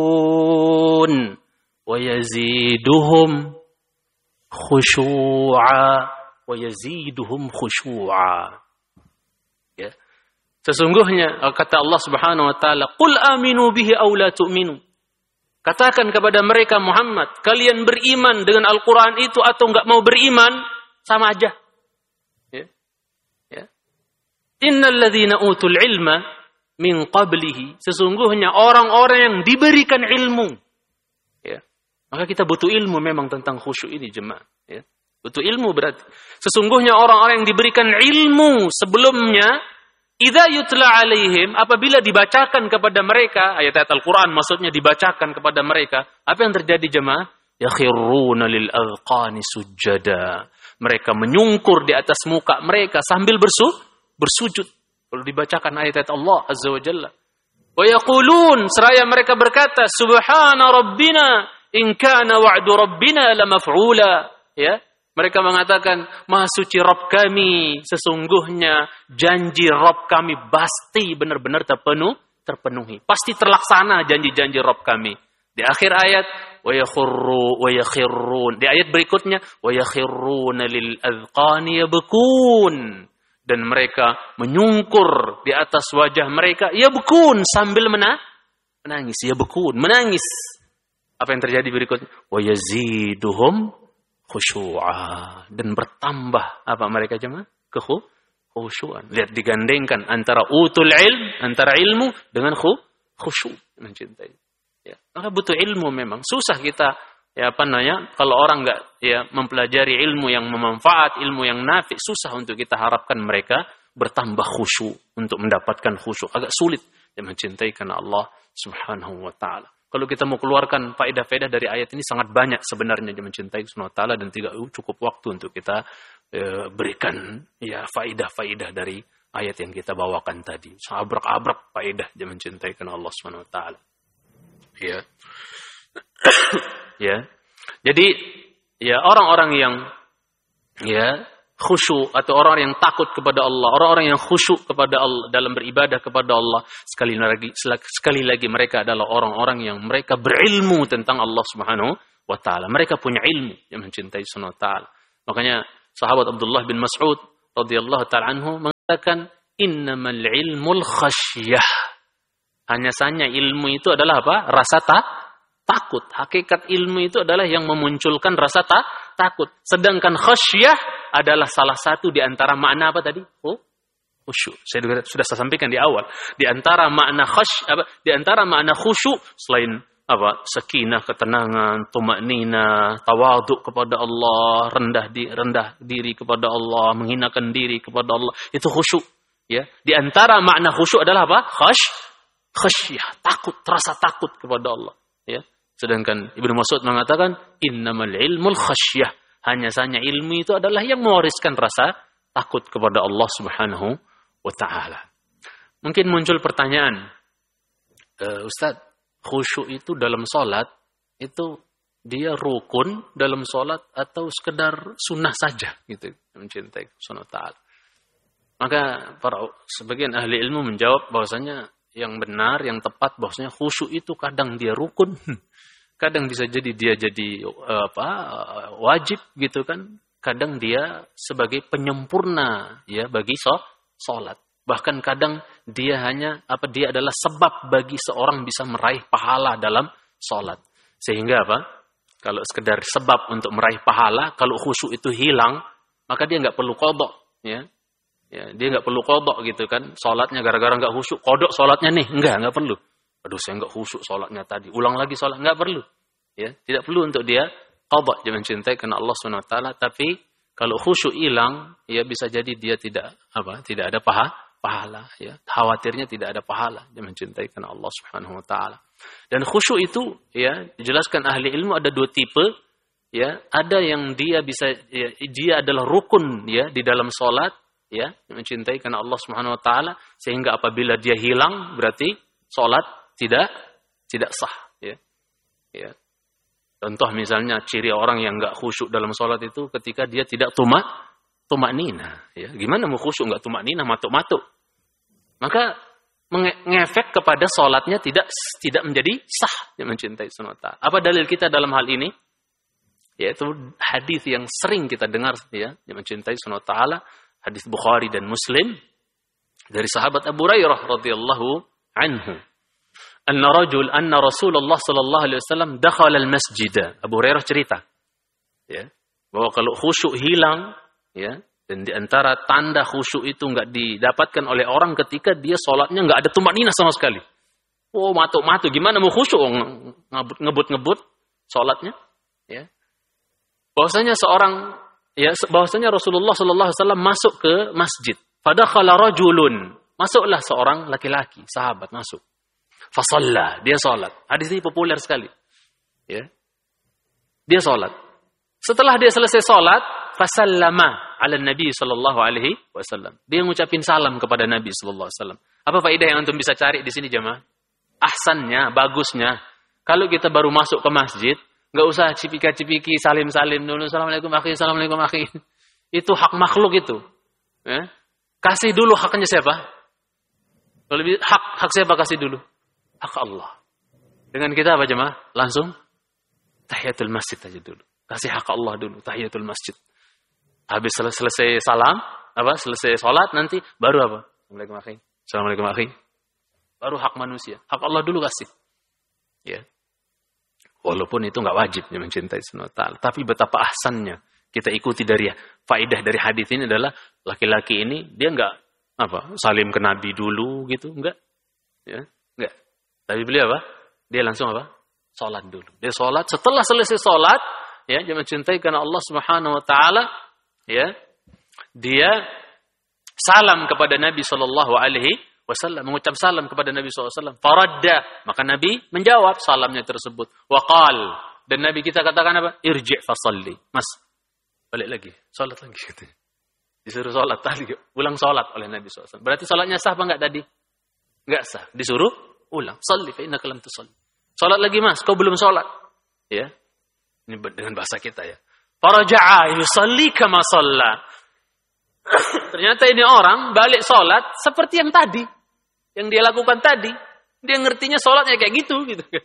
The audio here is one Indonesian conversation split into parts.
wa yaziduhum khushu'a. Ya. Sesungguhnya kata Allah Subhanahu wa taala, "Qul aminu bihi aw la tu'minu." Katakan kepada mereka Muhammad, kalian beriman dengan Al-Qur'an itu atau enggak mau beriman, sama aja. Ya. Ya. Innal ladzina utul ilma min qablihi, sesungguhnya orang-orang yang diberikan ilmu. Ya. Maka kita butuh ilmu memang tentang khusyuk ini, jemaah. Ya. Butuh ilmu berarti. Sesungguhnya orang-orang yang diberikan ilmu sebelumnya, idza yutla alaihim, apabila dibacakan kepada mereka, ayat-ayat Al-Quran maksudnya dibacakan kepada mereka, apa yang terjadi jemaah? Yakhirruna lil azqani sujada. Mereka menyungkur di atas muka mereka sambil bersujud. Kalau dibacakan ayat-ayat Allah Azza wa Jalla. Wa yaqulun, seraya mereka berkata, Subhana Rabbina, in kana wa'du Rabbina lamaf'ula. Ya. Mereka mengatakan, Maha suci Rabb kami, sesungguhnya janji Rabb kami pasti benar-benar terpenuhi. Pasti terlaksana janji-janji Rabb kami. Di akhir ayat, wa yakhirrun. Di ayat berikutnya, wa yakhirruna lil azqani yabkun. Dan mereka menyungkur di atas wajah mereka, yabkun, sambil menangis. Yabkun, menangis. Apa yang terjadi berikutnya? Wa yaziduhum khusyu'a, dan bertambah apa mereka jemaah? Khusyu'an. Lihat, digandengkan antara utul ilm, antara ilmu dengan khusyuk, mencintai. Ya, maka butuh ilmu memang. Susah kita kalau orang enggak mempelajari ilmu yang bermanfaat, ilmu yang nafi, susah untuk kita harapkan mereka bertambah khusyuk untuk mendapatkan khusyuk. Agak sulit mencintai karena Allah Subhanahu wa taala. Kalau kita mau keluarkan faedah-faedah dari ayat ini sangat banyak sebenarnya dia mencintai Subhanahu wa taala, dan tidak cukup waktu untuk kita berikan faedah-faedah dari ayat yang kita bawakan tadi. Abrak-abrak faedah dia mencintai karena Allah Subhanahu wa taala. Ya. Ya. Jadi orang-orang yang khusyuk atau orang yang takut kepada Allah, orang-orang yang khusyuk kepada Allah dalam beribadah kepada Allah, sekali lagi mereka adalah orang-orang yang mereka berilmu tentang Allah Subhanahu wa taala. Mereka punya ilmu yang mencintai Subhanahu wa taala. Makanya sahabat Abdullah bin Mas'ud radhiyallahu taala anhu mengatakan, "Innamal ilmul khasyah." Hanya saja ilmu itu adalah apa? Rasa takut. Hakikat ilmu itu adalah yang memunculkan rasa takut. Sedangkan khasyah adalah salah satu di antara makna apa tadi? Khusyuk. Sudah saya sampaikan di awal. Di antara makna khusyuk selain sakinah, ketenangan, tumaknina, tawadhu kepada Allah, rendah diri kepada Allah, menghinakan diri kepada Allah, itu khusyuk. Ya. Di antara makna khusyuk adalah apa? Khasyah, takut, rasa takut kepada Allah. Ya. Sedangkan Ibnu Mas'ud mengatakan, innamal ilmul khasyah. Hanya saja ilmu itu adalah yang mewariskan rasa takut kepada Allah Subhanahu wa ta'ala. Mungkin muncul pertanyaan, Ustaz, khusyuk itu dalam sholat, itu dia rukun dalam sholat atau sekedar sunnah saja, gitu, mencintai Subhanahu wa ta'ala. Maka sebagian ahli ilmu menjawab bahwasanya yang benar, yang tepat, bahwasanya khusyuk itu kadang dia rukun, kadang bisa jadi dia jadi wajib gitu kan. Kadang dia sebagai penyempurna ya bagi sholat. Bahkan kadang dia dia adalah sebab bagi seorang bisa meraih pahala dalam sholat. Sehingga kalau sekedar sebab untuk meraih pahala, kalau khusyuk itu hilang, maka dia nggak perlu qadha ya. Ya, dia nggak perlu qadha gitu kan. Sholatnya gara-gara nggak khusyuk, qadha sholatnya nih, nggak perlu. Aduh, saya nggak khusyuk sholatnya tadi, ulang lagi sholat, nggak perlu. Ya, tidak perlu untuk dia qadha, dia mencintai karena Allah Subhanahu wa taala. Tapi kalau khusyuk hilang, ya bisa jadi dia tidak ada pahala, ya. Khawatirnya tidak ada pahala, dia mencintai karena Allah Subhanahu wa taala. Dan khusyuk itu ya dijelaskan ahli ilmu ada dua tipe, ya. Ada yang dia adalah rukun ya di dalam salat, ya, mencintai karena Allah Subhanahu wa taala, sehingga apabila dia hilang berarti salat tidak sah, ya. Ya. Contoh misalnya ciri orang yang enggak khusyuk dalam salat itu ketika dia tidak tumaknina, ya. Gimana mau khusyuk enggak tumaknina, matuk-matuk? Maka mengefek kepada sholatnya tidak menjadi sah yang mencintai SWT. Apa dalil kita dalam hal ini? Yaitu hadis yang sering kita dengar ya, yang mencintai SWT, hadis Bukhari dan Muslim dari sahabat Abu Hurairah radhiyallahu anhu. Anna Rasulullah sallallahu alaihi wasallam dakhala al-masjid. Abu Hurairah cerita ya, bahwa kalau khusyuk hilang ya, dan di antara tanda khusyuk itu enggak didapatkan oleh orang ketika dia sholatnya enggak ada tumanina sama sekali. Oh, matu-matu gimana mau khusyuk ngebut-ngebut sholatnya ya. Bahwasanya Rasulullah sallallahu alaihi wasallam masuk ke masjid. Fadakhala rajulun. Masuklah seorang laki-laki, sahabat masuk. Fasalla, dia salat. Hadis ini populer sekali. Ya. Dia salat. Setelah dia selesai salat, fasallama ala Nabi sallallahu alaihi wasallam. Dia ngucapin salam kepada Nabi sallallahu alaihi wasallam. Apa faedah yang antum bisa cari di sini jemaah? Ahsannya, bagusnya, kalau kita baru masuk ke masjid, enggak usah cipika-cipiki, salim-salim dulu, assalamualaikum akhi, assalamualaikum akhi. Itu hak makhluk itu. Ya. Kasih dulu haknya siapa? Kalau hak siapa kasih dulu? Hak Allah. Dengan kita apa jemaah? Langsung tahiyatul masjid aja dulu. Kasih hak Allah dulu, tahiyatul masjid. Habis selesai salam, selesai salat nanti baru apa? Assalamualaikum akhi. Assalamualaikum akhi. Baru hak manusia. Hak Allah dulu kasih. Ya. Walaupun itu enggak wajib ya, mencintai SWT. Tapi betapa ahsannya kita ikuti dari faedah dari hadis ini adalah laki-laki ini dia enggak salim ke Nabi dulu gitu, enggak. Ya, enggak. Tapi beliau dia langsung salat dulu. Dia salat, setelah selesai salat ya, dia mencintai karena Allah Subhanahu wa taala ya. Dia salam kepada Nabi sallallahu alaihi wasallam, mengucap salam kepada Nabi sallallahu alaihi wasallam. Faradda, maka Nabi menjawab salamnya tersebut. Waqal, dan Nabi kita katakan apa? Irji' fasalli. Mas, balik lagi, salat lagi gitu. Disuruh salat tadi, ulang salat oleh Nabi sallallahu alaihi wasallam. Berarti salatnya sah apa enggak tadi? Enggak sah. Disuruh ulang. Salli fa innaka lam tusalli. Salat lagi Mas, kau belum salat. Ya. Ini dengan bahasa kita ya. Faraja'a yusalli kama shalla. Ternyata ini orang balik salat seperti yang tadi. Yang dia lakukan tadi. Dia ngertinya salatnya kayak gitu kan.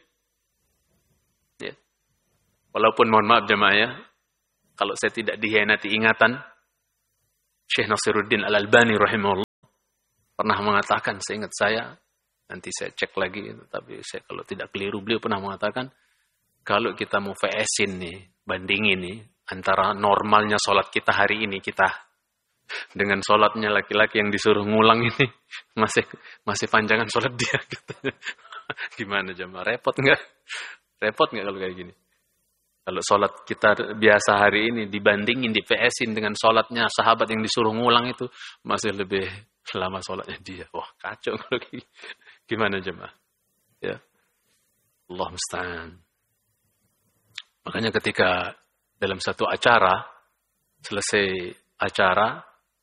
Ya. Walaupun mohon maaf jemaah ya, kalau saya tidak dihianati ingatan, Syekh Nasiruddin Al-Albani rahimahullah pernah mengatakan, seingat saya, nanti saya cek lagi, tapi saya kalau tidak keliru, beliau pernah mengatakan, kalau kita mau VS-in nih, bandingin nih, antara normalnya sholat kita hari ini, kita dengan sholatnya laki-laki yang disuruh ngulang ini, masih panjangan sholat dia. Gimana jemaah? Repot nggak? Repot nggak kalau kayak gini? Kalau sholat kita biasa hari ini dibandingin, di VS-in dengan sholatnya sahabat yang disuruh ngulang itu, masih lebih lama sholatnya dia. Wah, kacau kalau kayak gini. Gimana jemaah? Ya. Allah musta'an. Makanya ketika dalam satu acara, selesai acara,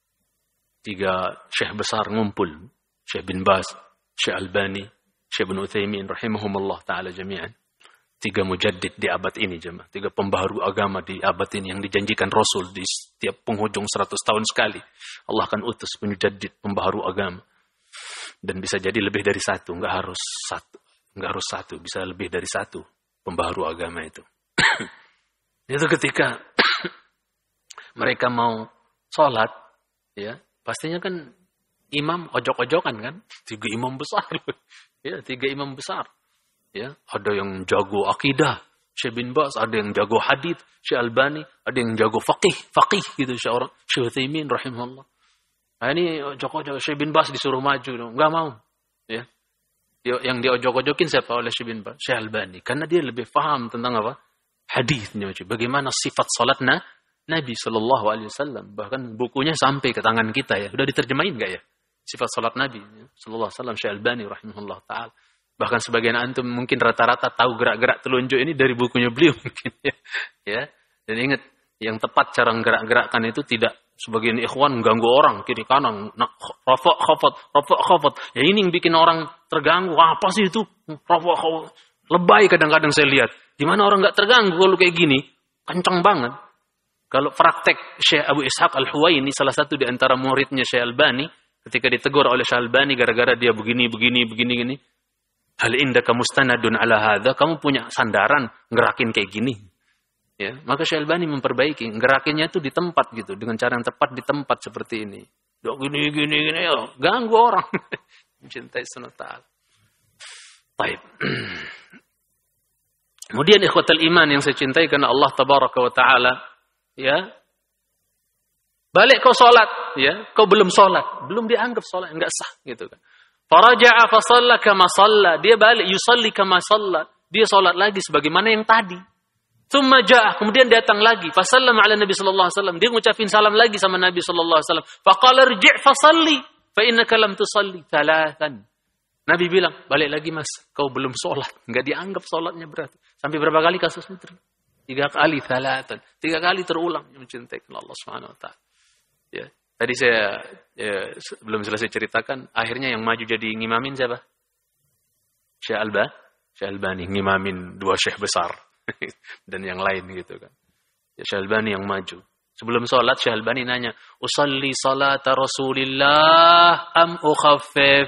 3 syekh besar ngumpul. Syekh bin Baz, Syekh Albani, Syekh bin Utsaimin, rahimahumullah ta'ala jami'an. 3 mujaddid di abad ini jemaah. 3 pembaharu agama di abad ini yang dijanjikan Rasul di setiap penghujung 100 tahun sekali. Allah akan utus pemujaddid, pembaharu agama. Dan bisa jadi lebih dari 1, enggak harus 1, bisa lebih dari 1 pembaharu agama itu. Itu ketika mereka mau sholat, ya pastinya kan imam ojok-ojokan kan, 3 imam besar, ya 3 imam besar, ya ada yang jago akidah, Syekh bin Baz, ada yang jago hadits, Syekh Albani, ada yang jago faqih gitu, Syekh Utsaimin rahimahullah. Nah ini ojok-ojok, Syekh bin Baz disuruh maju, enggak mau, ya. Yang dia ojok-ojokin siapa oleh Syekh bin Baz? Syekh Albani, karena dia lebih paham tentang apa? Hadisnya, bagaimana sifat salatnya Nabi sallallahu alaihi wasallam. Bahkan bukunya sampai ke tangan kita ya. Sudah diterjemahin enggak ya? Sifat salat Nabi sallallahu alaihi wasallam, Syekh Albani rahimahullah taala. Bahkan sebagian antum mungkin rata-rata tahu gerak-gerak telunjuk ini dari bukunya beliau mungkin ya. Ya. Dan ingat, yang tepat cara gerak-gerakkan itu tidak sebagian ikhwan mengganggu orang kiri kanan, rafa' khafat. Ya ini yang bikin orang terganggu. Apa sih itu? Rafa' khafat. Lebay kadang-kadang saya lihat. Gimana orang enggak terganggu kalau kayak gini? Kencang banget. Kalau praktek Syekh Abu Ishaq Al-Huwaini, salah satu di antara muridnya Syekh Albani, Ketika ditegur oleh Syalbani gara-gara dia begini. Hal indaka mustanadun ala hadza, kamu punya sandaran ngerakin kayak gini. Ya, maka Syalbani memperbaiki, ngerakinnya itu di tempat gitu, dengan cara yang tepat di tempat seperti ini. Gini ya, ganggu orang. Mencintai sunnah ta'ala. Baik. Kemudian ikhwatal iman yang saya cintai karena Allah tabaraka wa ta'ala, ya. Balik kau salat, ya. Kau belum salat, belum dianggap salat, enggak sah gitu kan. Faraja'a fa shalla kama shalla, dia balik yusalli kama shalla, dia salat lagi sebagaimana yang tadi. Tsumma ja'a, kemudian datang lagi, fa sallama ala Nabi sallallahu alaihi wasallam, dia ngucapin salam lagi sama Nabi sallallahu alaihi wasallam. Fa qala irji' fa shalli fa innaka lam tusalli thalathan. Nabi bilang, balik lagi mas, kau belum sholat. Enggak dianggap sholatnya berarti. Sampai berapa kali kasusnya? 3 kali, thalathan. 3 kali terulang. Mencintai Allah Subhanahu Wa Taala. Ya. Tadi saya belum selesai ceritakan. Akhirnya yang maju jadi ngimamin siapa? Syekh Albani. Ngimamin 2 syekh besar. Dan yang lain gitu kan. Ya, Syekh Albani yang maju. Sebelum sholat, Syekh Albani nanya, usalli salata Rasulillah am ukhaffif?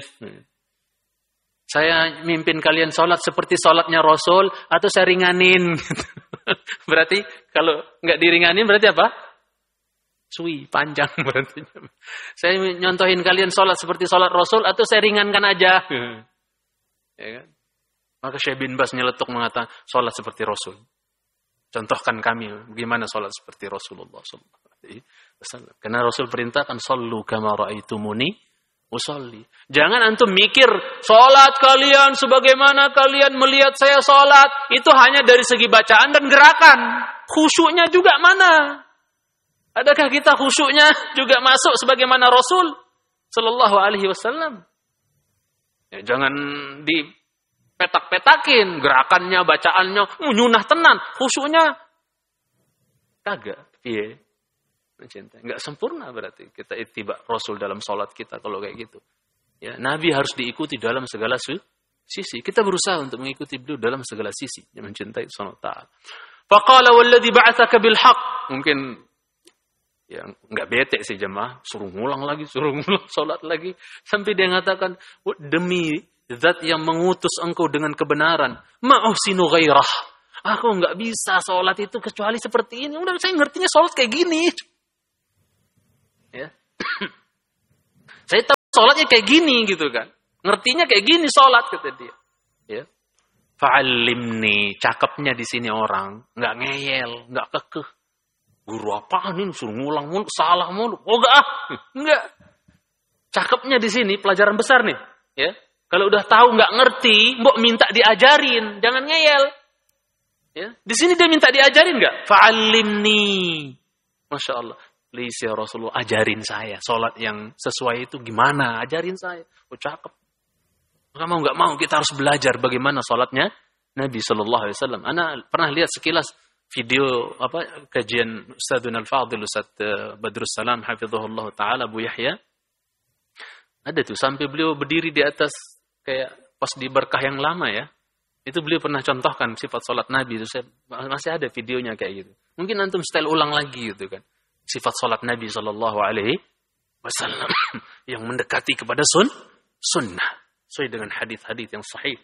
Saya mimpin kalian sholat seperti sholatnya Rasul atau saya ringanin? Berarti kalau nggak diringanin berarti apa? Suwi, panjang berarti. Saya nyontohin kalian sholat seperti sholat Rasul atau saya ringankan aja? Ya kan? Maka Syekh bin Bas nyeletuk mengatakan sholat seperti Rasul. Contohkan kami bagaimana sholat seperti Rasulullah SAW. Karena Rasul perintahkan sallu kama ra'aitumuni usolli. Jangan antum mikir sholat kalian sebagaimana kalian melihat saya sholat. Itu hanya dari segi bacaan dan gerakan. Khusyuknya juga mana? Adakah kita khusyuknya juga masuk sebagaimana Rasul Sallallahu Alaihi Wasallam? Ya, jangan dipetak-petakin gerakannya, bacaannya, nyunah tenan. Khusyuknya kagak. Iya. Mencintai. Enggak sempurna berarti kita ittiba Rasul dalam sholat kita kalau kayak gitu. Ya, Nabi harus diikuti dalam segala sisi. Kita berusaha untuk mengikuti beliau dalam segala sisi. Yang mencintai Subhanahu wa ta'ala. Faqala walladhi ba'athaka bil haqq. Mungkin ya enggak bete sih jemaah, suruh ngulang sholat lagi sampai dia mengatakan demi zat yang mengutus engkau dengan kebenaran, ma'usinu ghairah. Aku enggak bisa sholat itu kecuali seperti ini. Udah saya ngertinya sholat kayak gini. Ya. Saya tahu sholatnya kayak gini gitu kan. Ngertinya kayak gini sholat kata dia. Ya. Fa'allimni, cakepnya di sini orang, nggak ngeyel, nggak kekeh. Guru apaan ini suruh ngulang mulu, salah mulu. Oh enggak. Cakepnya di sini pelajaran besar nih, ya. Kalau udah tahu nggak ngerti, mbok minta diajarin, jangan ngeyel. Ya. Di sini dia minta diajarin nggak? Fa'allimni. Masya Allah. Please ya Rasulullah, ajarin saya. Sholat yang sesuai itu gimana? Ajarin saya. Oh cakep. Maka mau nggak mau kita harus belajar bagaimana sholatnya Nabi SAW. Ana pernah lihat sekilas video kajian Ustadzuna Al-Fadhil Ustadz Badrus Salam hafizahullah ta'ala Abu Yahya. Ada tuh sampai beliau berdiri di atas kayak pas di berkah yang lama ya. Itu beliau pernah contohkan sifat sholat Nabi. Itu masih ada videonya kayak gitu. Mungkin antum style ulang lagi gitu kan. Sifat sholat Nabi SAW yang mendekati kepada sunnah. Sesuai dengan hadis-hadis yang sahih.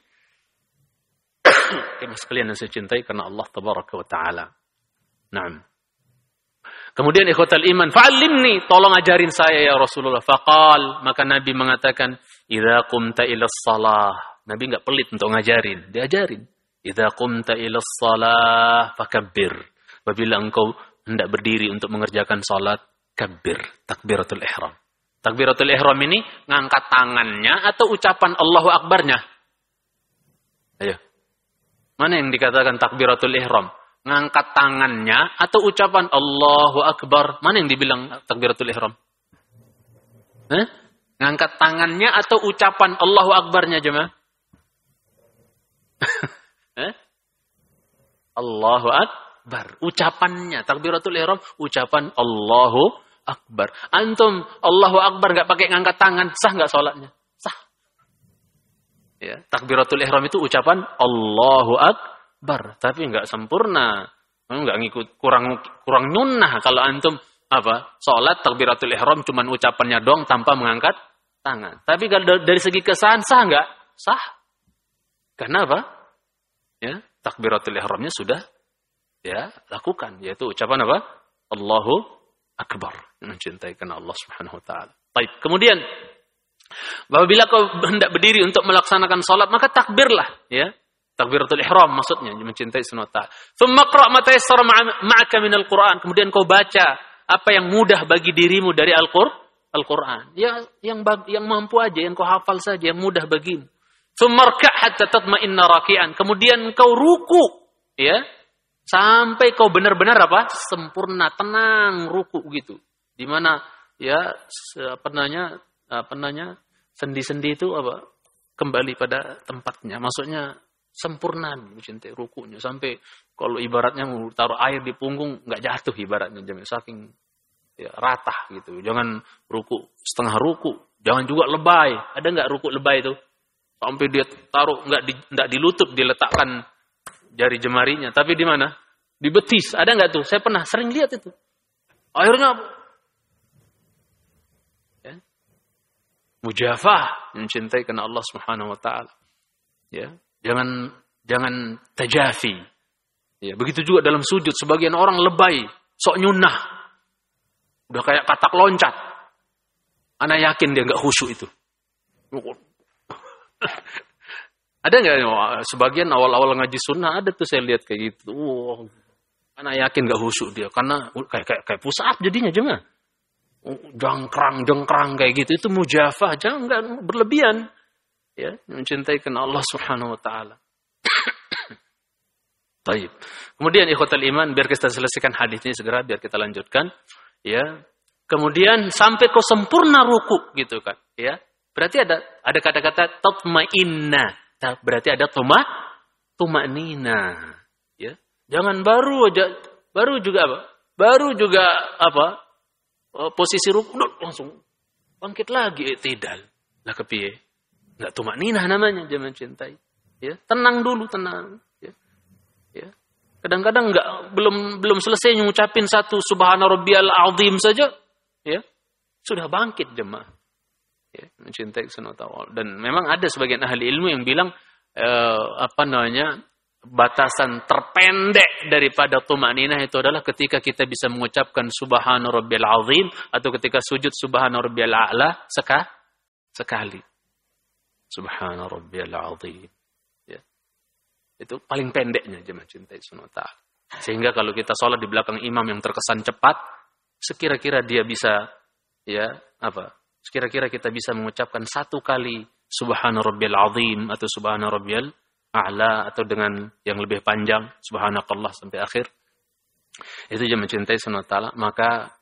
Kami sekalian yang saya cintai karena Allah Tabaraka wa Ta'ala. Naam. Kemudian ikhwatal iman, fa'allimni, tolong ajarin saya ya Rasulullah. Faqal, maka Nabi mengatakan, idza qumta ila shalah. Nabi enggak pelit untuk ngajarin, diajarin. Idza qumta ila shalah fakabbir. Apabila engkau hendak berdiri untuk mengerjakan salat, kabbir, takbiratul ihram. Takbiratul ihram ini ngangkat tangannya atau ucapan Allahu Akbarnya? Ayo. Mana yang dikatakan takbiratul ihram? Ngangkat tangannya atau ucapan Allahu Akbar? Mana yang dibilang takbiratul ihram? Ngangkat tangannya atau ucapan Allahu Akbarnya jemaah? Allahu Akbar. Ucapannya takbiratul ihram, ucapan Allahu Akbar. Antum Allahu Akbar enggak pakai ngangkat tangan, sah enggak salatnya? Sah. Ya, takbiratul ihram itu ucapan Allahu Akbar, tapi enggak sempurna. Enggak ngikut kurang nyunnah kalau antum salat takbiratul ihram cuman ucapannya doang tanpa mengangkat tangan. Tapi kalau dari segi kesahan sah nggak? Sah. Karena apa? Ya, takbiratul ihramnya sudah ya lakukan, yaitu ucapan apa? Allahu Akbar. Mencintai karena Allah Subhanahu wa taala. Baik, kemudian apabila kau hendak berdiri untuk melaksanakan salat, maka takbirlah, ya. Takbiratul ihram maksudnya mencintai Subhanahu wa taala. Tsumma qra' ma tayassara ma'aka minal Qur'an. Kemudian kau baca apa yang mudah bagi dirimu dari Al-Qur'an. Ya, yang mampu aja, yang kau hafal saja, yang mudah bagimu. Tsumma rka' hatta tatma'inna raki'an. Kemudian kau ruku, ya. Sampai kau benar-benar apa? Sempurna, tenang ruku gitu. Di mana ya sendi-sendi itu apa? Kembali pada tempatnya. Maksudnya sempurna mencintai rukunya sampai kalau ibaratnya mau taruh air di punggung nggak jatuh ibaratnya saking ya, rata gitu. Jangan ruku setengah ruku, jangan juga lebay. Ada nggak ruku lebay itu? Sampai dia taruh nggak di lutut, diletakkan jari jemarinya, tapi di mana? Di betis. Ada nggak tuh? Saya pernah sering lihat itu. Akhirnya ya, mujafah mencintai karena Allah Subhanahu wa taala. Ya. Jangan tajafi. Ya, begitu juga dalam sujud sebagian orang lebay, sok nyunah. Udah kayak katak loncat. Ana yakin dia enggak khusyuk itu. Ada enggak sebagian awal-awal ngaji sunnah ada tuh saya lihat kayak gitu. Ana yakin enggak khusyuk dia karena kayak push up jadinya jangan. Jengkrang kayak gitu itu mujafah, jangan enggak berlebihan. Ya, mencintai karena Allah Subhanahu wa taala. Baik. Kemudian ikhwatul iman, biar kita selesaikan hadis ini segera biar kita lanjutkan, ya. Kemudian sampai kau sempurna ruku gitu kan, ya. Berarti ada kata-kata tatma'inna. Berarti ada tuma'nina, ya. Jangan baru juga apa? Baru juga apa? Posisi ruku langsung bangkit lagi tidak. Lah kepiye? Enggak tumakninah namanya, jangan cintai. Ya, tenang dulu, tenang. Ya. Ya. Kadang-kadang belum selesai ngucapin satu subhana rabbiyal azim saja, ya. Sudah bangkit jemaah. Ya, mencintai Subhanahu. Dan memang ada sebagian ahli ilmu yang bilang batasan terpendek daripada tumakninah itu adalah ketika kita bisa mengucapkan subhana rabbiyal azim atau ketika sujud subhana rabbiyal a'la sekali. Subhana rabbiyal azim. Ya. Itu paling pendeknya jemaah cintai Subhanahu wa taala. Sehingga kalau kita sholat di belakang imam yang terkesan cepat, sekira-kira dia bisa ya apa? Sekira-kira kita bisa mengucapkan satu kali subhana rabbiyal azim atau subhana rabbiyal a'la atau dengan yang lebih panjang subhanakallah sampai akhir. Itu jemaah cintai Subhanahu wa taala, maka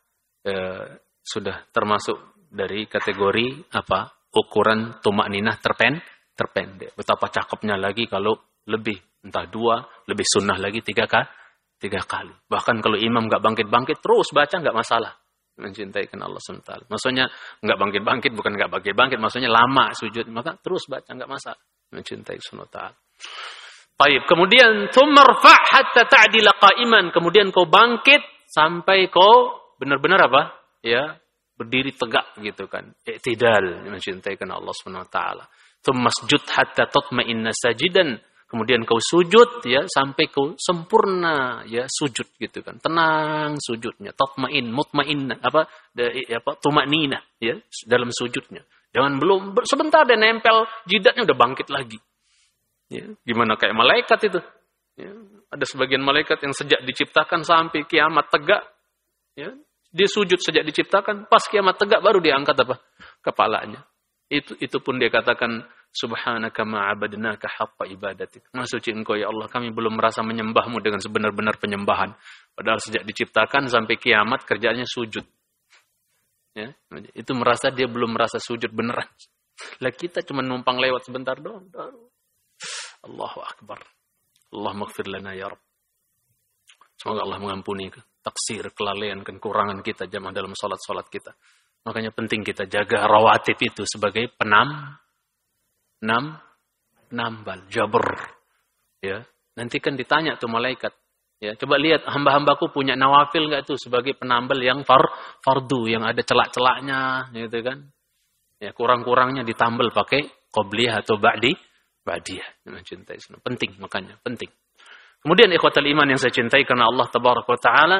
sudah termasuk dari kategori apa? Ukuran tumakninah terpendek. Betapa cakepnya lagi kalau lebih, entah 2, lebih sunnah lagi 3 kali. Bahkan kalau imam nggak bangkit-bangkit, terus baca nggak masalah. Mencintai karena Allah SWT. Maksudnya nggak bangkit-bangkit, bukan nggak bangkit-bangkit, maksudnya lama sujud, maka terus baca nggak masalah. Mencintai SWT. Baik, kemudian tumarfa hatta ta'dila qa'iman. Kemudian kau bangkit sampai kau benar-benar apa? Ya. Berdiri tegak gitu kan. I'tidal, mencintai karena Allah Subhanahu wa taala. Tsummasjud hatta tatma'inna sajidan. Kemudian kau sujud ya sampai kau sempurna ya sujud gitu kan. Tenang sujudnya, mutmainna tumakninah ya dalam sujudnya. Jangan belum sebentar dia nempel jidatnya udah bangkit lagi. Ya, gimana kayak malaikat itu. Ya, ada sebagian malaikat yang sejak diciptakan sampai kiamat tegak ya. Dia sujud sejak diciptakan, pas kiamat tegak baru dia angkat apa? Kepalanya. Itu pun dia katakan subhanaka ma'abadnaka haqqa ibadatik. Maha suci engkau ya Allah, kami belum merasa menyembahmu dengan sebenar-benar penyembahan. Padahal sejak diciptakan sampai kiamat kerjaannya sujud. Ya, itu merasa dia belum merasa sujud beneran. Lah kita cuma numpang lewat sebentar doang. Allahu akbar. Allah maghfir lana ya Rabb. Semoga Allah mengampuni taksir, kelalaian, kekurangan kita jamaah dalam salat-salat kita. Makanya penting kita jaga rawatib itu sebagai penambal, jabr. Ya, nanti kan ditanya tuh malaikat. Ya, coba lihat hamba-hambaku punya nawafil enggak tuh sebagai penambal yang fardu yang ada celak-celaknya gitu kan. Ya, kurang-kurangnya ditambal pakai qobliyah atau ba'diyah. Mencintai sunnah. Penting, makanya. Penting. Kemudian ikhwatal iman yang saya cintai karena Allah tabaraka wa ta'ala.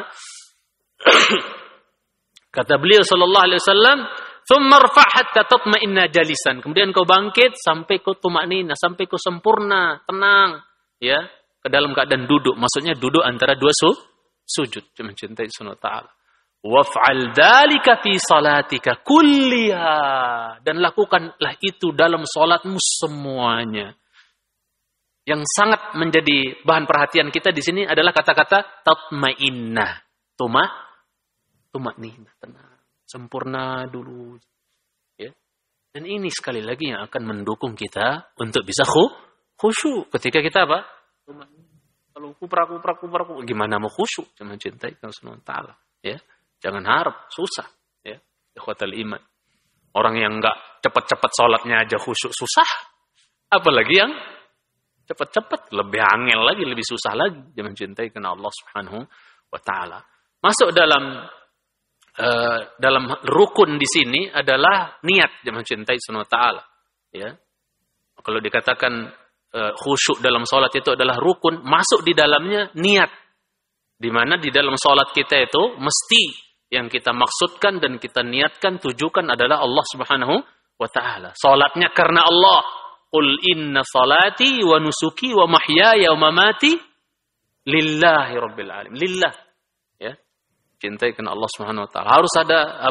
Kata beliau sallallahu alaihi wasallam, "Tsumma irfa' hatta tatma'inna jalisan." Kemudian kau bangkit sampai kau tumaknina, sampai kau sempurna, tenang, ya, ke dalam keadaan duduk. Maksudnya duduk antara dua sujud. Mencintai sunnah ta'ala. Waf'al dzalika fi salatika kulliha, dan lakukanlah itu dalam salatmu semuanya. Yang sangat menjadi bahan perhatian kita di sini adalah kata-kata tatmainnah. Tumakninah, tenang, sempurna dulu. Ya. Dan ini sekali lagi yang akan mendukung kita untuk bisa khusyuk ketika kita apa? Kalau kuprak, gimana mau khusyuk? Jangan cintai Allah Subhanahu wa taala, ya. Jangan harap, susah, ya. Ikhwatal iman. Orang yang enggak cepat-cepat salatnya aja khusyuk susah, apalagi yang cepat-cepat, lebih angel lagi, lebih susah lagi. Jangan cintai karena Allah Subhanahu wa taala. Masuk dalam rukun di sini adalah niat. Jangan cintai Subhanahu wa taala, ya. Kalau dikatakan khusyuk dalam salat itu adalah rukun, masuk di dalamnya niat. Di mana di dalam salat kita itu mesti yang kita maksudkan dan kita niatkan, tujukan adalah Allah Subhanahu wa taala. Salatnya karena Allah. Qul inna salati wa nusuki wa mahyaya wa mamati lillahi rabbil alamin. Lillah. Ya. Cintai karena Allah Subhanahu wa taala. Harus ada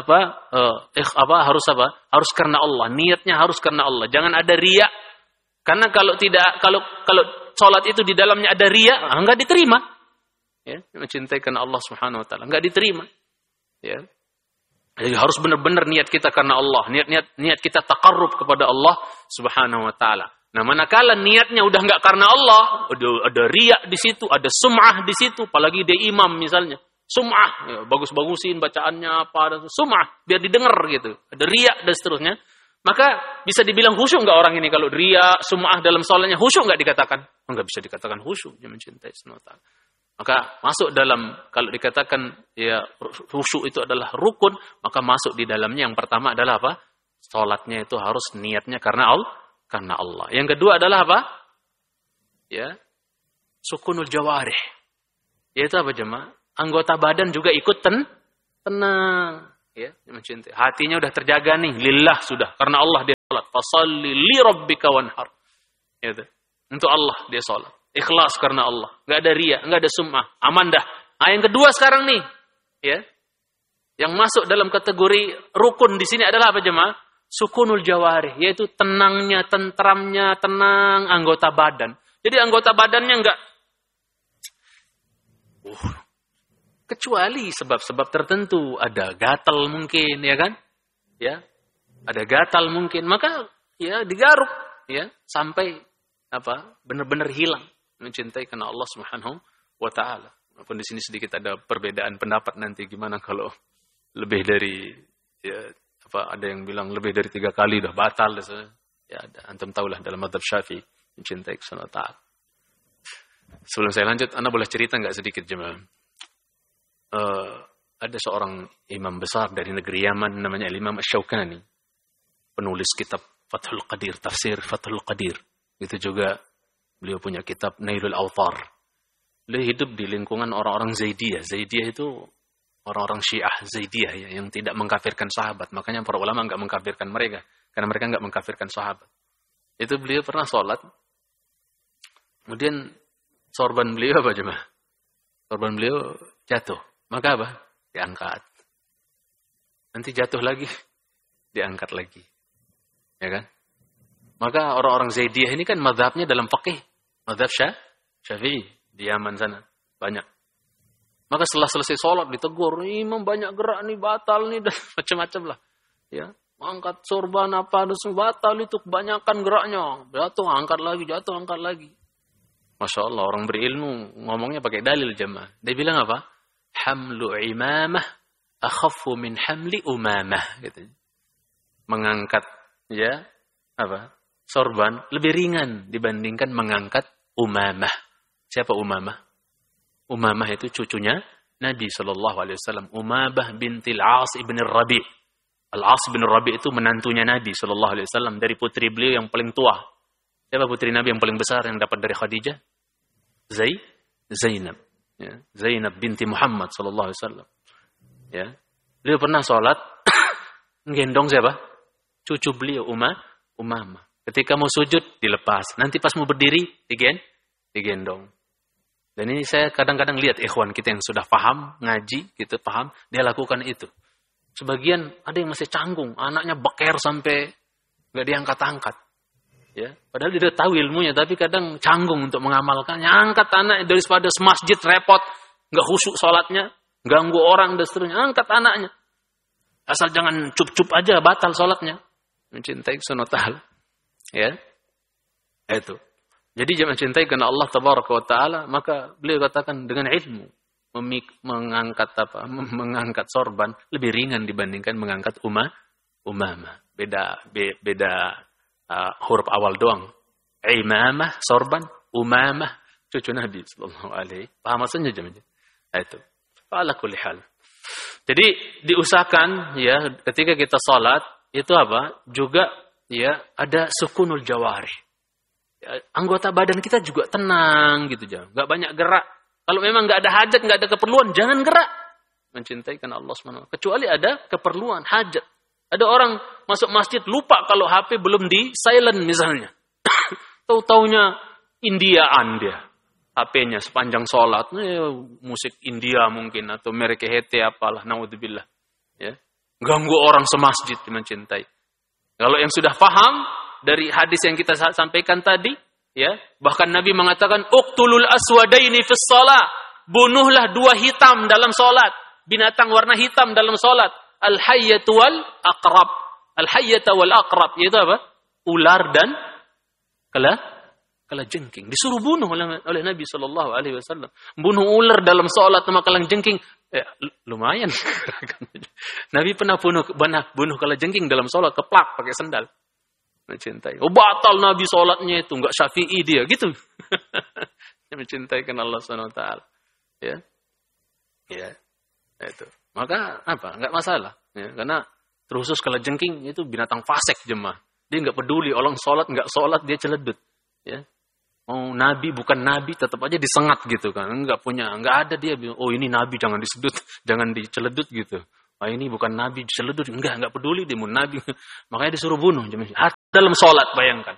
harus karena Allah. Niatnya harus karena Allah. Jangan ada riya. Karena kalau salat itu di dalamnya ada riya, enggak diterima. Ya, mencintai karena Allah Subhanahu wa taala, enggak diterima. Ya. Jadi harus benar-benar niat kita karena Allah, niat kita taqarrub kepada Allah Subhanahu wa taala. Nah, manakala niatnya udah enggak karena Allah, ada riya di situ, ada sum'ah di situ, apalagi dia imam misalnya. Sum'ah, ya, bagus-bagusin bacaannya apa, sum'ah biar didengar gitu. Ada riya dan seterusnya. Maka bisa dibilang khusyuk enggak orang ini kalau riya, sum'ah dalam salatnya, khusyuk enggak dikatakan? Enggak bisa dikatakan khusyuk, dia mencintai Subhanahu wa taala. Maka masuk dalam, kalau dikatakan ya khusyuk itu adalah rukun, maka masuk di dalamnya yang pertama adalah apa? Salatnya itu harus niatnya karena Allah. Yang kedua adalah apa? Ya, sukunul jawarih. Yaitu apa jemaah? Anggota badan juga ikut tenang, ya, mencintai. Hatinya udah terjaga nih, lillah sudah, karena Allah dia salat. Fashalli li rabbika wanhar. Gitu. Untuk Allah dia salat. Ikhlas karena Allah. Enggak ada riya, enggak ada sum'ah. Aman dah. Nah, yang kedua sekarang nih, ya. Yang masuk dalam kategori rukun di sini adalah apa jemaah? Sukunul jawarih, yaitu tenangnya, tentramnya, tenang anggota badan. Jadi anggota badannya enggak kecuali sebab-sebab tertentu, ada gatal mungkin, ya kan? Ya. Ada gatal mungkin, maka ya digaruk, ya, sampai apa? Benar-benar hilang. Mencintai karena Allah Subhanahu wa taala. Walaupun di sini sedikit ada perbedaan pendapat nanti gimana kalau lebih dari ya apa, ada yang bilang lebih dari 3 kali udah batal. Ya ada, antum tahulah dalam mazhab Syafi'i mencintai Subhanahu wa taala. Sebelum saya lanjut, Anda boleh cerita enggak sedikit jemaah? Ada seorang imam besar dari negeri Yaman namanya Imam Asy-Syaukani. Penulis kitab Fathul Qadir, tafsir Fathul Qadir. Itu juga beliau punya kitab Nailul Awtar. Beliau hidup di lingkungan orang-orang Zaidiyah. Zaidiyah itu orang-orang Syiah Zaidiyah, ya, yang tidak mengkafirkan sahabat. Makanya para ulama enggak mengkafirkan mereka, karena mereka enggak mengkafirkan sahabat. Itu beliau pernah sholat. Kemudian sorban beliau apa jemaah? Sorban beliau jatuh. Maka apa? Diangkat. Nanti jatuh lagi, diangkat lagi. Ya kan? Maka orang-orang Zaidiyah ini kan mazhabnya dalam fikih, mazhab Syafi'i di Yaman sana banyak. Maka setelah selesai sholat ditegur, imam banyak gerak nih, batal nih, dan macam-macam lah. Ya, angkat sorban apa, terus batal itu kebanyakan geraknya. Jatuh, angkat lagi, jatuh, angkat lagi. Masya Allah, orang berilmu ngomongnya pakai dalil jemaah. Dia bilang apa? Hamlu imamah akhaffu min hamli umamah. Gitu. Mengangkat, ya, apa? Sorban lebih ringan dibandingkan mengangkat Umamah. Siapa Umamah? Umamah itu cucunya Nabi SAW. Umamah bintil As ibn Rabi'. Al-As bin Rabi' itu menantunya Nabi sallallahu alaihi wasallam dari putri beliau yang paling tua. Siapa putri Nabi yang paling besar yang dapat dari Khadijah? Zainab. Ya, Zainab binti Muhammad sallallahu alaihi wasallam. Ya. Beliau pernah sholat gendong siapa? Cucu beliau Umamah. Ketika mau sujud dilepas, nanti pas mau berdiri digendong. Dan ini saya kadang-kadang lihat ikhwan kita yang sudah paham ngaji, gitu paham, dia lakukan itu. Sebagian ada yang masih canggung, anaknya beker sampai nggak diangkat-angkat. Ya, padahal dia tahu ilmunya, tapi kadang canggung untuk mengamalkannya. Angkat anak daripada semasjid repot, nggak khusyuk sholatnya, ganggu orang dan seterusnya. Angkat anaknya, asal jangan cup-cup aja batal sholatnya. Mencintai sunnah ta'ala. Ya, itu. Jadi jangan mencintai karena Allah tabaraka wa ta'ala, maka beliau katakan dengan ilmu mengangkat sorban lebih ringan dibandingkan mengangkat umamah. Beda huruf awal doang. Imamah, sorban, umamah, cucu Nabi sallallahu alaihi. Paham maksudnya jemaah? Itu. Ala kulli hal. Jadi diusahakan ya ketika kita salat itu apa? Juga ya ada sukunul jawarih. Ya, anggota badan kita juga tenang gitu jangan. Enggak banyak gerak. Kalau memang enggak ada hajat, enggak ada keperluan, jangan gerak. Mencintai karena Allah Subhanahu wa ta'ala. Kecuali ada keperluan, hajat. Ada orang masuk masjid lupa kalau HP belum di silent misalnya. Tahu-taunya Indiaan dia. HP-nya sepanjang sholat. Musik India mungkin. Atau merek HT apalah. Naudzubillah. Ya. Ganggu orang semasjid mencintai. Kalau yang sudah paham dari hadis yang kita sampaikan tadi. Ya. Bahkan Nabi mengatakan. Uqtulul aswadaini fis shalah. Bunuhlah dua hitam dalam sholat. Binatang warna hitam dalam sholat. Al-hayyatu wal aqrab. Al-hayyata wal aqrab. Yaitu apa? Ular dan kalajengking. Disuruh bunuh oleh Nabi SAW. Bunuh ular dalam sholat sama kalajengking. Lumayan. Nabi pernah bunuh kalajengking dalam sholat. Keplak pakai sendal. Mencintai. Batal Nabi sholatnya itu. Enggak syafi'i dia. Gitu. Mencintai karena Allah SWT. Ya. Ya. Itu. Maka apa? Enggak masalah. Ya, karena terkhusus kalajengking itu binatang fasik jemaah. Dia enggak peduli orang sholat enggak sholat dia celedut. Ya. Mau nabi bukan nabi tetap aja disengat gitu kan. Enggak ada dia bilang, oh ini nabi jangan disedut, jangan diceledut gitu. Oh ini bukan nabi diceledut, enggak peduli dia mau nabi. Makanya disuruh bunuh jemaah. Dalam sholat bayangkan.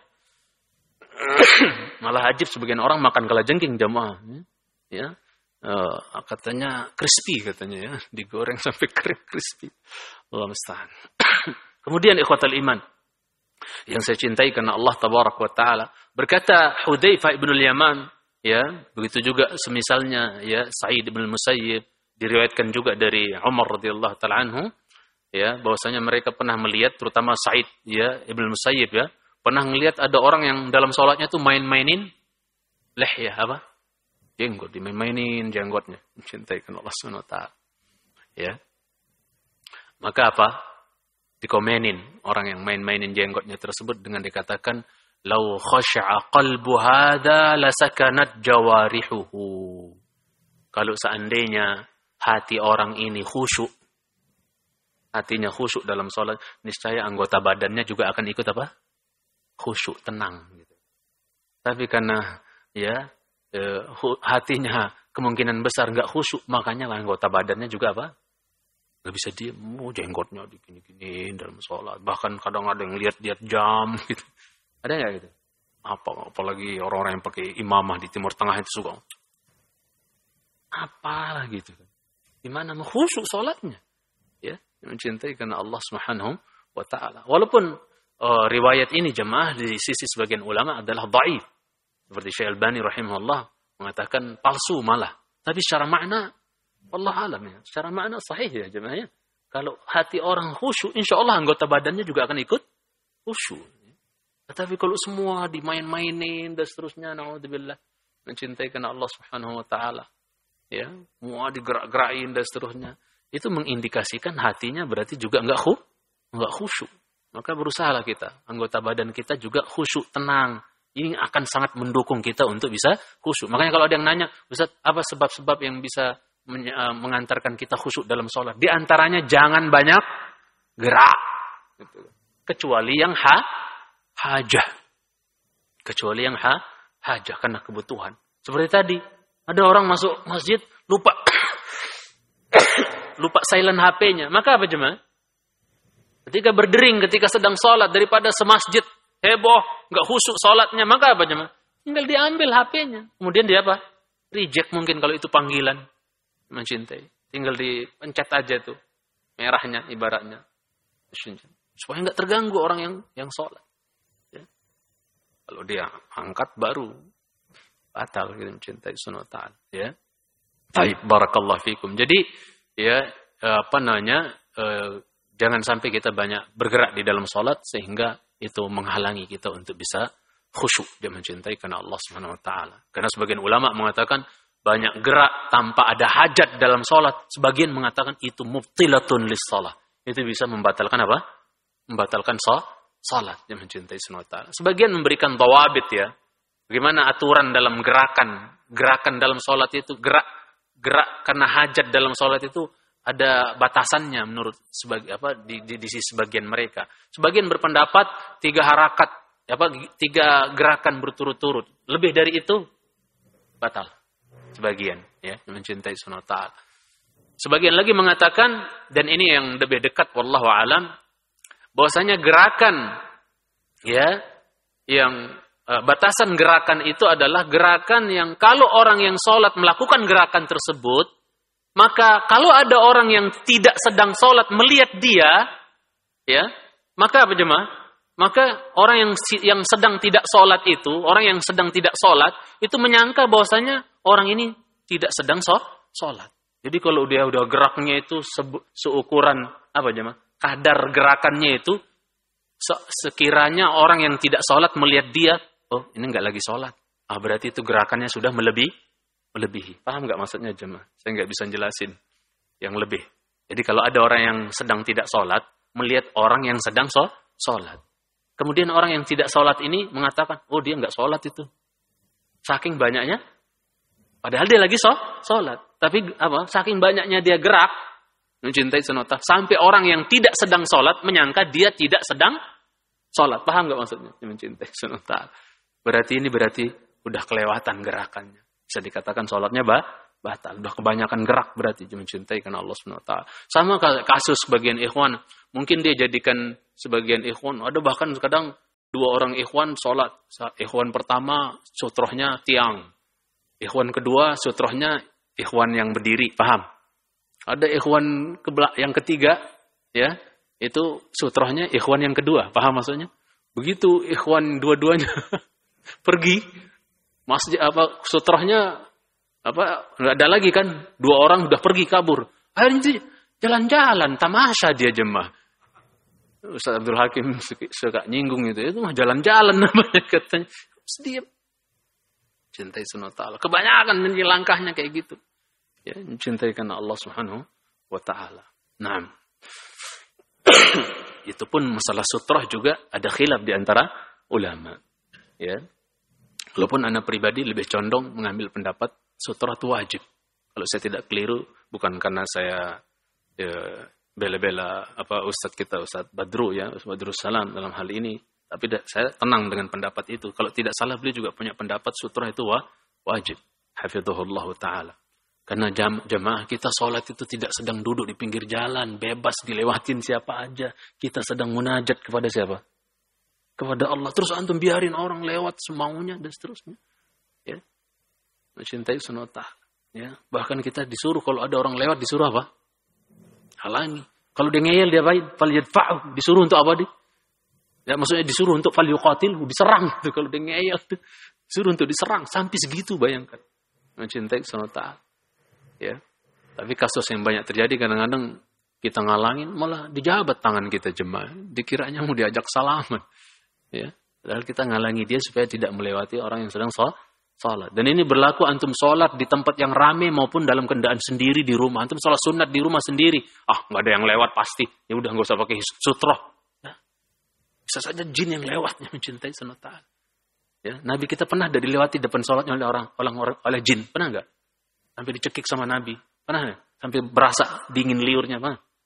Malah ajib sebagian orang makan kalajengking jemaah. Ya. Katanya crispy katanya ya, digoreng sampai kering crispy. Allah musta'an. Kemudian ikhwatal iman yang saya cintai karena Allah tabarak wa taala, berkata Hudzaifah ibn al-Yaman, ya, begitu juga semisalnya ya Sa'id ibn al-Musayyib, diriwayatkan juga dari Umar radhiyallahu taala anhu, ya, bahwasanya mereka pernah melihat terutama Sa'id ya ibn al-Musayyib ya, pernah melihat ada orang yang dalam salatnya tuh main-mainin lihyah apa? Jenggot, dimain-mainin jenggotnya. Mencintai karena Allah SWT. Ya. Maka apa? Dikomenin orang yang main-mainin jenggotnya tersebut dengan dikatakan, "Lau khasha'a qalbu hadha lasakanat jawarihuhu." Kalau seandainya hati orang ini khusyuk, hatinya khusyuk dalam sholat, niscaya anggota badannya juga akan ikut apa? Khusyuk, tenang. Gitu. Tapi karena ya hatinya kemungkinan besar nggak khusyuk, makanya anggota badannya juga apa? Nggak bisa diem, jenggotnya digini-gini dalam sholat. Bahkan kadang ada yang lihat jam gitu. Ada nggak gitu? Apalagi orang-orang yang pakai imamah di Timur Tengah itu suka. Apalah gitu. Gimana mau khusyuk sholatnya? Ya, mencintai karena Allah Subhanahu wa taala. Walaupun riwayat ini jemaah di sisi sebagian ulama adalah dhaif. Seperti Syekh Albani rahimahullah mengatakan palsu malah. Tapi secara makna, Allah alam ya. Secara makna sahih ya jemaahnya. Kalau hati orang khusyuk, insya Allah anggota badannya juga akan ikut khusyuk. Tetapi kalau semua dimain-mainin dan seterusnya, na'udzubillah, mencintai karena Allah Subhanahu wa taala, ya, semua digerak-gerakin dan seterusnya, itu mengindikasikan hatinya berarti juga enggak khusyuk. Maka berusahalah kita, anggota badan kita juga khusyuk, tenang. Ini akan sangat mendukung kita untuk bisa khusyuk. Makanya kalau ada yang nanya, Ustaz, apa sebab-sebab yang bisa mengantarkan kita khusyuk dalam sholat? Di antaranya jangan banyak gerak. Gitu. Kecuali yang hajah. Kecuali yang hajah karena kebutuhan. Seperti tadi, ada orang masuk masjid lupa silent HP-nya. Maka apa jemaah? Ketika berdering, ketika sedang sholat, daripada semasjid heboh, nggak khusyuk sholatnya, maka apa jemaah? Tinggal diambil HP-nya. Kemudian dia apa? Reject mungkin kalau itu panggilan mencintai. Tinggal dipencet aja tuh merahnya ibaratnya. Supaya nggak terganggu orang yang sholat. Ya. Kalau dia angkat baru batal kita mencintai sunnah ta'ala. Ya. Baik, barakallahu fikum. Jadi ya jangan sampai kita banyak bergerak di dalam sholat sehingga itu menghalangi kita untuk bisa khusyuk dia mencintai karena Allah Subhanahu wa taala. Karena sebagian ulama mengatakan banyak gerak tanpa ada hajat dalam sholat. Sebagian mengatakan itu mubtilatun lis sholat. Itu bisa membatalkan apa? Membatalkan sholat dia mencintai Subhanahu wa taala. Sebagian memberikan tawabit ya. Bagaimana aturan dalam gerakan dalam sholat itu, gerak karena hajat dalam sholat itu ada batasannya menurut di sisi sebagian mereka. Sebagian berpendapat 3 harakat 3 gerakan berturut-turut. Lebih dari itu batal. Sebagian ya mencintai sunnah ta'ala. Sebagian lagi mengatakan, dan ini yang lebih dekat wallahu alam, bahwasanya gerakan ya yang batasan gerakan itu adalah gerakan yang kalau orang yang sholat melakukan gerakan tersebut, maka kalau ada orang yang tidak sedang sholat melihat dia, ya, maka apa jemaah? Maka orang yang sedang tidak sholat itu, orang yang sedang tidak sholat, itu menyangka bahwasanya orang ini tidak sedang sholat. Jadi kalau dia udah geraknya itu seukuran, apa jemaah? Kadar gerakannya itu, sekiranya orang yang tidak sholat melihat dia, oh ini nggak lagi sholat. Berarti itu gerakannya sudah melebihi. Paham nggak maksudnya jemaah? Saya nggak bisa jelasin yang lebih. Jadi kalau ada orang yang sedang tidak sholat, melihat orang yang sedang sholat. Kemudian orang yang tidak sholat ini mengatakan, oh dia nggak sholat itu. Saking banyaknya, padahal dia lagi sholat. Tapi saking banyaknya dia gerak, mencintai sunat, sampai orang yang tidak sedang sholat menyangka dia tidak sedang sholat. Paham nggak maksudnya? Mencintai sunat. Berarti udah kelewatan gerakannya. Bisa dikatakan sholatnya batal. Udah kebanyakan gerak berarti mencintai karena Allah SWT. Sama kasus sebagian ikhwan. Mungkin dia jadikan sebagian ikhwan. Ada bahkan kadang 2 orang ikhwan sholat. Ikhwan pertama sutrohnya tiang. Ikhwan kedua sutrohnya ikhwan yang berdiri. Paham? Ada ikhwan yang ketiga. Ya, itu sutrohnya ikhwan yang kedua. Paham maksudnya? Begitu ikhwan dua-duanya pergi. Masjid sutrohnya nggak ada lagi kan, 2 orang udah pergi kabur. Akhirnya jalan-jalan tamasya dia jemaah. Ustaz Abdul Hakim suka nyinggung itu mah jalan-jalan namanya katanya. Diam. Cintai sunnah ta'ala. Kebanyakan langkahnya kayak gitu. Ya, mencintai karena Allah Subhanahu wa taala. Naam. Itu pun masalah sutrah juga ada khilaf di antara ulama. Ya. Walaupun anak pribadi lebih condong mengambil pendapat sutrah itu wajib. Kalau saya tidak keliru, bukan karena saya bela-bela Ustadz kita, Ustadz Badru ya, Ustadz Badrus Salam dalam hal ini. Tapi saya tenang dengan pendapat itu. Kalau tidak salah beliau juga punya pendapat sutrah itu wajib. Hafidhahullah ta'ala. Karena jamaah kita sholat itu tidak sedang duduk di pinggir jalan, bebas dilewatin siapa aja. Kita sedang munajat kepada siapa? Kepada Allah. Terus antum biarin orang lewat semaunya dan seterusnya. Ya. Mencintai sunnah ta'ala. Ya. Bahkan kita disuruh kalau ada orang lewat disuruh apa? Halangi. Kalau dia ngeyel dia baik, falyadfa'u. Disuruh untuk apa dia? Ya, maksudnya disuruh untuk falyuqatilhu, diserang gitu. Kalau dia ngeyel disuruh untuk diserang sampai segitu, bayangkan. Mencintai sunnah ta'ala. Ya. Tapi kasus yang banyak terjadi kadang-kadang kita ngalangin malah dijabat tangan kita jemaah. Dikiranya mau diajak salaman. Ya, padahal kita ngalangi dia supaya tidak melewati orang yang sedang sholat. Dan ini berlaku antum sholat di tempat yang ramai maupun dalam kendaraan sendiri di rumah. Antum sholat sunat di rumah sendiri. Nggak ada yang lewat pasti. Ya udah nggak usah pakai sutroh. Ya. Bisa saja jin yang lewatnya mencintai sunnah ta'ala. Ya, Nabi kita pernah dilewati depan sholatnya oleh jin. Pernah nggak? Sampai dicekik sama Nabi. Pernah nggak? Sampai berasa dingin liurnya. Pernah?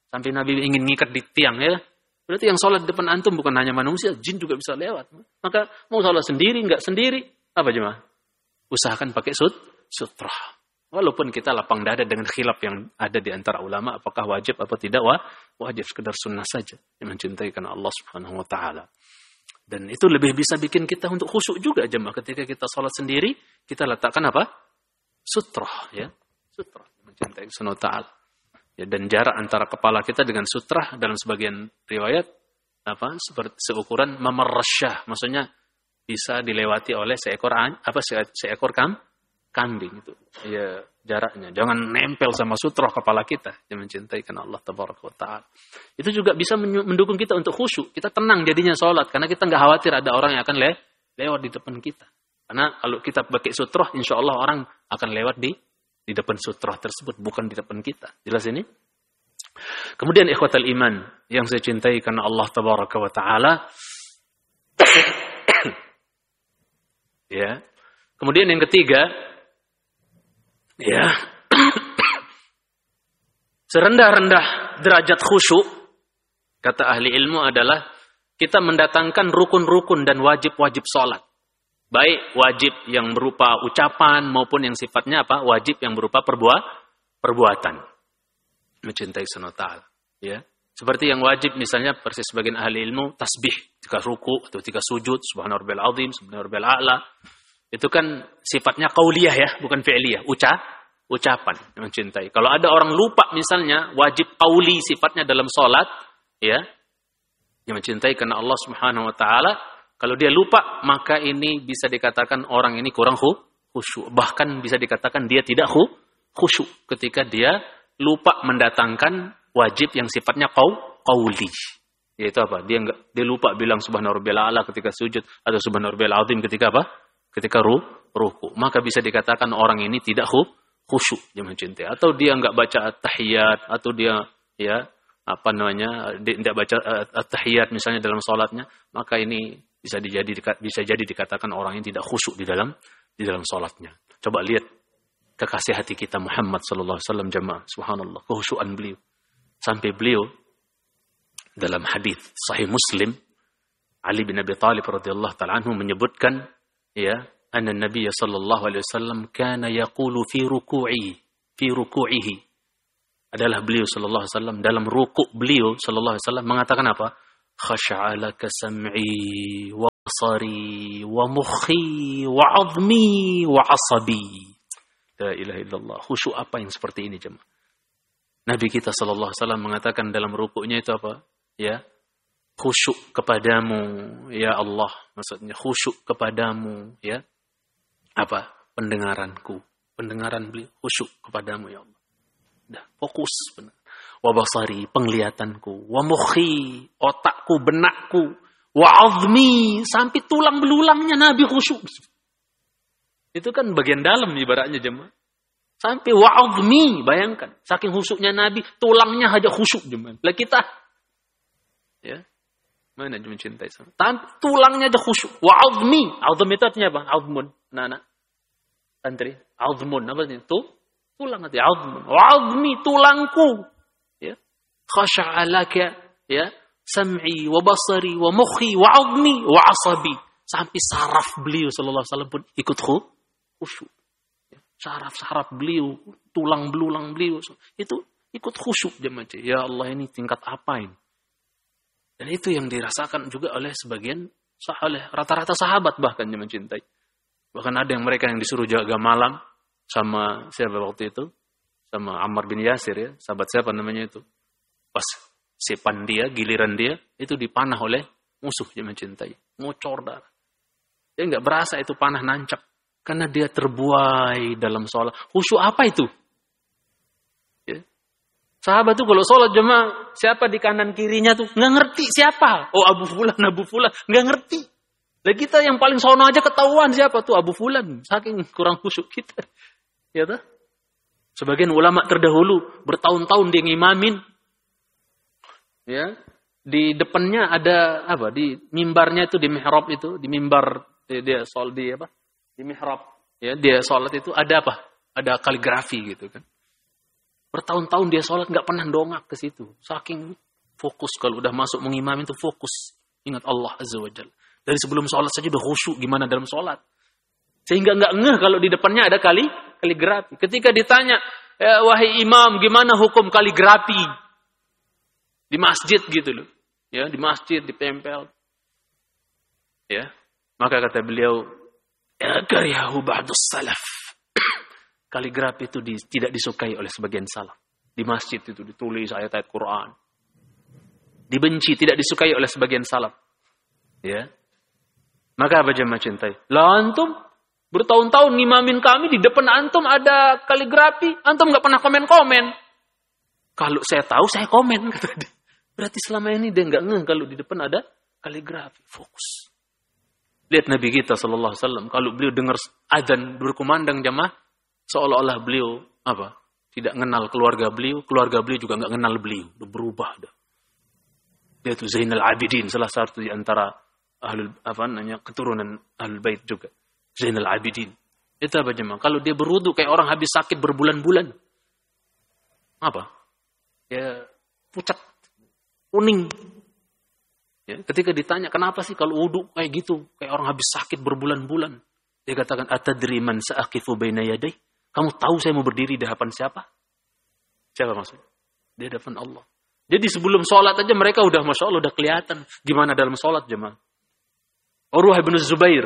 Sampai Nabi ingin ngikat di tiang ya. Berarti yang sholat di depan antum bukan hanya manusia, jin juga bisa lewat. Maka mau sholat sendiri, enggak sendiri, apa jemaah? Usahakan pakai sutra. Walaupun kita lapang dada dengan khilaf yang ada di antara ulama, apakah wajib atau tidak wajib, sekedar sunnah saja. Yang mencintai karena Allah Subhanahu Wa Taala. Dan itu lebih bisa bikin kita untuk khusyuk juga jemaah. Ketika kita sholat sendiri, kita letakkan apa? Sutra, ya, sutra. Mencintai Subhanahu Wa Taala. Ya, dan jarak antara kepala kita dengan sutra dalam sebagian riwayat seperti seukuran mamarrasyah, maksudnya bisa dilewati oleh seekor kambing itu. Ya, jaraknya jangan nempel sama sutra kepala kita. Yang mencintai karena Allah Tabaraka wa Taala. Itu juga bisa mendukung kita untuk khusyuk. Kita tenang jadinya sholat karena kita nggak khawatir ada orang yang akan lewat di depan kita. Karena kalau kita pakai sutra, insya Allah orang akan lewat di depan sutra tersebut, bukan di depan kita. Jelas ini? Kemudian ikhwatal iman yang saya cintai karena Allah Tabaraka wa Taala. Ya. Kemudian yang ketiga, ya. Serendah-rendah derajat khusyuk kata ahli ilmu adalah kita mendatangkan rukun-rukun dan wajib-wajib salat. Baik wajib yang berupa ucapan maupun yang sifatnya wajib yang berupa perbuatan. Mencintai Subhanahu wa Ta'ala. Ya. Seperti yang wajib misalnya persis sebagian ahli ilmu tasbih ketika ruku atau ketika sujud, subhana rabbiyal azim, subhana rabbiyal a'la. Itu kan sifatnya qauliyah ya, bukan fi'liyah, ucapan. Mencintai. Kalau ada orang lupa misalnya wajib qauli sifatnya dalam salat, ya. Yang mencintai karena Allah Subhanahu wa Ta'ala. Kalau dia lupa, maka ini bisa dikatakan orang ini kurang khusyuk. Bahkan bisa dikatakan dia tidak khusyuk ketika dia lupa mendatangkan wajib yang sifatnya qauli. Yaitu apa? Dia lupa bilang subhana rabbiyal a'la ketika sujud atau subhana rabbiyal azim ketika ketika ruku. Maka bisa dikatakan orang ini tidak khusyuk yang mencintai. Atau dia enggak baca at-tahiyat atau dia dia tidak baca at-tahiyat misalnya dalam salatnya, maka ini bisa jadi dikatakan orang yang tidak khusyuk di dalam salatnya. Coba lihat kekasih hati kita Muhammad sallallahu alaihi wasallam jemaah, subhanallah, kekhusyuan beliau. Sampai beliau dalam hadis sahih Muslim, Ali bin Abi Thalib radhiyallahu taala anhu menyebutkan, ya, anna Nabiy sallallahu alaihi wasallam kana yaqulu fi ruku'ihi. Adalah beliau sallallahu alaihi wasallam dalam ruku' beliau sallallahu alaihi wasallam mengatakan apa? Khasha'alaka sam'i wa basari wa mukhi wa 'azmi wa 'asabi. La ilaha illallah. Khusyuk apa yang seperti ini jemaah? Nabi kita sallallahu alaihi wasallam mengatakan dalam rukuknya itu apa? Ya. Khusyuk kepadamu ya Allah. Maksudnya khusyuk kepadamu ya. Apa? Pendengaran beliau khusyuk kepadamu ya Allah. Dah fokus benar. Wa basari, penglihatanku, wa mukhi, otakku, benakku, wa 'azmi, sampai tulang belulangnya Nabi khusyuk. Itu kan bagian dalam ibaratnya jemaah. Sampai wa 'azmi, bayangkan, saking khusyuknya Nabi, tulangnya aja khusyuk jemaah. Lah kita ya. Mana jemaah cintai sama. Tulangnya aja khusyuk. Wa 'azmi, 'azm itu artinya apa? 'azmun. Anak-anak. Santri, 'azmun apa itu? Tulang hati, 'azmun. Wa 'azmi, tulangku. Khasha'alaka ya sam'i wa basari wa mukhi wa 'azmi wa 'asabi. Sampai saraf beliau sallallahu alaihi wasallam pun ikut khusyuk. Saraf beliau, tulang belulang beliau itu ikut khusyuk jemaah. Ya Allah, ini tingkat apa ini? Dan itu yang dirasakan juga oleh sebagian rata-rata sahabat bahkan jemaah cintai. Bahkan ada yang mereka yang disuruh jaga malam sama siapa waktu itu? Sama Ammar bin Yasir ya, sahabat siapa namanya itu? Pas sepan dia, giliran dia, itu dipanah oleh musuh yang mencintai. Ngocor darah. Dia nggak berasa itu panah nancap. Karena dia terbuai dalam sholat. Khusyuk apa itu? Ya. Sahabat tuh kalau sholat jemaah, siapa di kanan kirinya tuh? Nggak ngerti siapa. Oh Abu Fulan. Nggak ngerti. Lah kita yang paling sono aja ketahuan siapa tuh Abu Fulan. Saking kurang khusyuk kita. Ya tuh. Sebagian ulama terdahulu bertahun-tahun dia ngimamin. Ya, di depannya ada apa? Di mimbarnya itu di mihrab itu, di mimbar dia sholat di apa? Di mihrab. Ya, dia sholat itu ada apa? Ada kaligrafi gitu kan. Bertahun-tahun dia sholat nggak pernah dongak ke situ. Saking fokus kalau udah masuk mengimam itu fokus. Ingat Allah Azza wa Jalla. Dari sebelum sholat saja udah khusyuk gimana dalam sholat. Sehingga nggak ngeh kalau di depannya ada kaligrafi. Ketika ditanya, wahai imam, gimana hukum kaligrafi di masjid gitu loh? Ya, di masjid ditempel. Ya, maka kata beliau, karihahu ba'dus salaf. Kaligrafi itu tidak disukai oleh sebagian salaf. Di masjid itu ditulis ayat-ayat Quran. Dibenci, tidak disukai oleh sebagian salaf. Ya. Maka apa jemaah cintai? Lah antum bertahun-tahun ngimamin kami, di depan antum ada kaligrafi, antum nggak pernah komen-komen. Kalau saya tahu saya komen, kata dia. Berarti selama ini dia nggak ngeh kalau di depan ada kaligrafi. Fokus. Lihat Nabi kita sallallahu alaihi wasallam, kalau beliau dengar adzan berkumandang jemaah, seolah-olah beliau apa? Tidak kenal keluarga beliau juga nggak kenal beliau, udah berubah dah. Dia itu Zainal Abidin, salah satu di antara keturunan Ahlul Bait juga. Zainal Abidin. Itu apa jemaah? Kalau dia berwudu kayak orang habis sakit berbulan-bulan. Apa? Ya pucat, kuning. Ya, ketika ditanya, kenapa sih kalau wudu kayak gitu? Kayak orang habis sakit berbulan-bulan. Dia katakan, atadri man sa'akifu baina yaday? Kamu tahu saya mau berdiri di hadapan siapa? Siapa maksudnya? Di hadapan Allah. Jadi sebelum sholat aja mereka udah Masya Allah udah kelihatan gimana dalam sholat jemaah. Urwah bin Zubair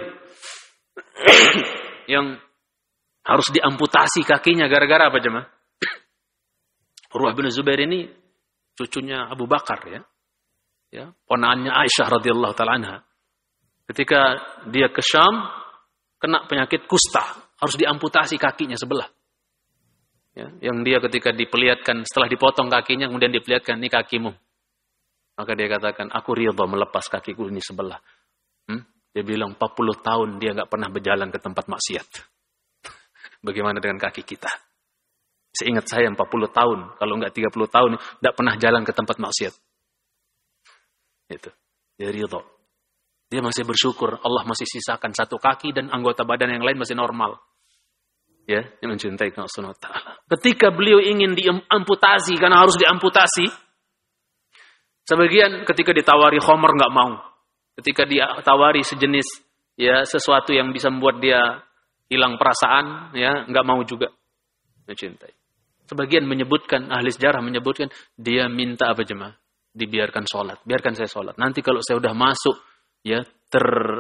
yang harus diamputasi kakinya gara-gara apa jemaah? Urwah bin Zubair ini cucunya Abu Bakar ya. Ya, ponaannya Aisyah radhiyallahu taala anha. Ketika dia ke Syam kena penyakit kusta, harus diamputasi kakinya sebelah. Ya, yang dia ketika diperlihatkan setelah dipotong kakinya kemudian diperlihatkan ini kakimu. Maka dia katakan aku ridha melepas kakiku ini sebelah. Dia bilang 40 tahun dia nggak pernah berjalan ke tempat maksiat. Bagaimana dengan kaki kita? Seingat saya 40 tahun, kalau nggak 30 tahun nggak pernah jalan ke tempat maksiat. Itu. Dia ridha. Dia masih bersyukur Allah masih sisakan satu kaki dan anggota badan yang lain masih normal. Ya, yang mencintai Allah Subhanahu wa taala. Ketika beliau ingin diamputasi karena harus diamputasi, sebagian ketika ditawari khamr enggak mau. Ketika ditawari sejenis ya sesuatu yang bisa membuat dia hilang perasaan, ya enggak mau juga mencintai. Sebagian menyebutkan ahli sejarah menyebutkan dia minta apa jemaah? Dibiarkan sholat, biarkan saya sholat. Nanti kalau saya udah masuk ya